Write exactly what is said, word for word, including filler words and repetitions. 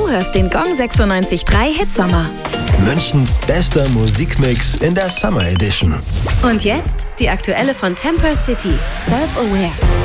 Du hörst den Gong sechsundneunzig Komma drei Hitsommer. Münchens bester Musikmix in der Summer Edition. Und jetzt die aktuelle von Temper City, Self-Aware.